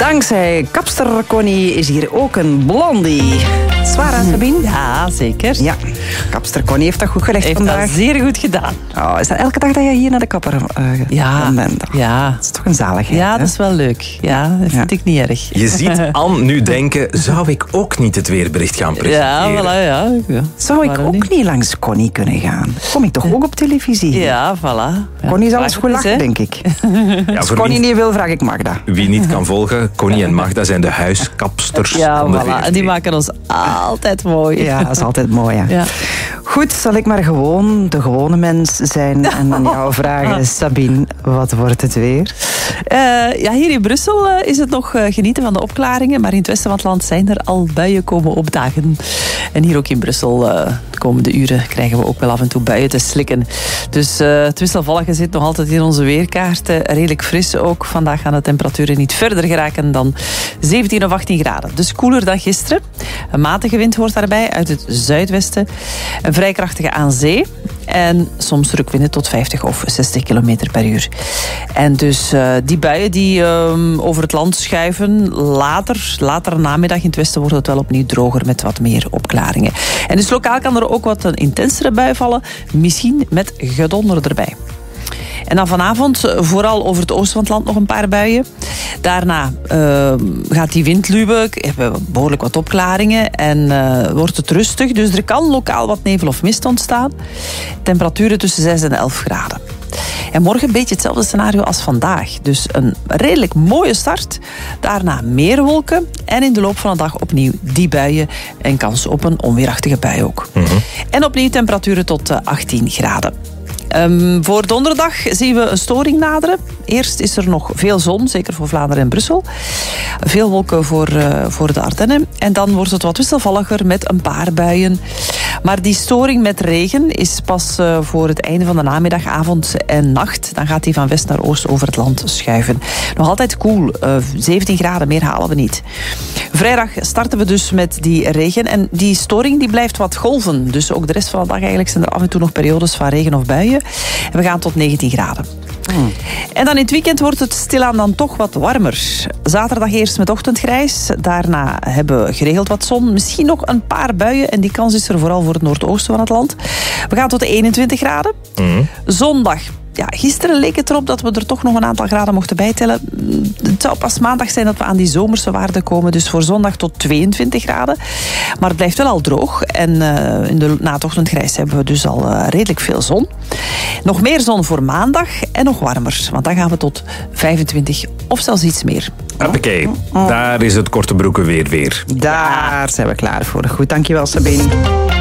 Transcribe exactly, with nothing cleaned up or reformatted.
Dankzij kapster Connie is hier ook een blondie. Zwaar aan, Sabine? Ja, zeker. Ja, kapster Connie heeft dat goed gelegd heeft vandaag. dat zeer goed gedaan. Oh, is dat elke dag dat je hier naar de kapper uh, ja. bent? Oh, Ja. Dat is toch een zaligheid, Ja, hè? dat is wel leuk. Ja, dat vind Ja. ik niet erg. Je ziet Anne nu denken, zou ik ook niet het weerbericht gaan presenteren? Ja, voilà, ja. ja. Zou ik Waarom ook niet? niet langs Connie kunnen gaan? Kom ik toch ook op televisie? Ja, voilà. Ja, Connie zal eens vraag goed het lachen, eens, hè. denk ik. Ja, Als voor Connie wie, niet wil, vraag ik Magda. wie niet kan volgen, Connie en Magda zijn de huiskapsters Ja, van de voilà. V R T. En die maken ons altijd mooi. Ja, dat is altijd mooi, ja. Ja. Goed, zal ik maar gewoon de gewone mens zijn en aan jou vragen, Sabine, wat wordt het weer? Uh, ja, hier in Brussel uh, is het nog uh, genieten van de opklaringen, maar in het westen van het land zijn er al buien komen opdagen. En hier ook in Brussel, uh, de komende uren, krijgen we ook wel af en toe buien te slikken. Dus uh, het wisselvallige zit nog altijd in onze weerkaart. Uh, redelijk fris ook. Vandaag gaan de temperaturen niet verder geraken dan zeventien of achttien graden. Dus koeler dan gisteren. Een matige wind hoort daarbij uit het zuidwesten. Een vrij krachtige aan zee. En soms drukwinden tot vijftig of zestig kilometer per uur. En dus uh, die buien die uh, over het land schuiven. Later, later namiddag in het westen wordt het wel opnieuw droger met wat meer opklaringen. En dus lokaal kan er ook wat een intensere bui vallen. Misschien met gedonder erbij. En dan vanavond vooral over het oosten van het land nog een paar buien. Daarna uh, gaat die wind luwen, hebben we behoorlijk wat opklaringen en uh, wordt het rustig. Dus er kan lokaal wat nevel of mist ontstaan. Temperaturen tussen zes en elf graden. En morgen een beetje hetzelfde scenario als vandaag. Dus een redelijk mooie start. Daarna meer wolken. En in de loop van de dag opnieuw die buien. En kans op een onweerachtige bui ook. Mm-hmm. En opnieuw temperaturen tot uh, achttien graden. Um, voor donderdag zien we een storing naderen. Eerst is er nog veel zon, zeker voor Vlaanderen en Brussel. Veel wolken voor, uh, voor de Ardennen. En dan wordt het wat wisselvalliger met een paar buien. Maar die storing met regen is pas uh, voor het einde van de namiddag, avond en nacht. Dan gaat die van west naar oost over het land schuiven. Nog altijd koel, uh, zeventien graden, meer halen we niet. Vrijdag starten we dus met die regen. En die storing die blijft wat golven. Dus ook de rest van de dag eigenlijk zijn er af en toe nog periodes van regen of buien. En we gaan tot negentien graden. Hmm. En dan in het weekend wordt het stilaan dan toch wat warmer. Zaterdag eerst met ochtendgrijs. Daarna hebben we geregeld wat zon. Misschien nog een paar buien. En die kans is er vooral voor het noordoosten van het land. We gaan tot eenentwintig graden. Hmm. Zondag. Ja, gisteren leek het erop dat we er toch nog een aantal graden mochten bijtellen. Het zou pas maandag zijn dat we aan die zomerse waarden komen. Dus voor zondag tot tweeëntwintig graden. Maar het blijft wel al droog. En uh, in de, na het ochtendgrijs hebben we dus al uh, redelijk veel zon. Nog meer zon voor maandag en nog warmer. Want dan gaan we tot vijfentwintig of zelfs iets meer. Hoppakee, daar is het korte broeken weer weer. Daar zijn we klaar voor. Goed, dankjewel Sabine.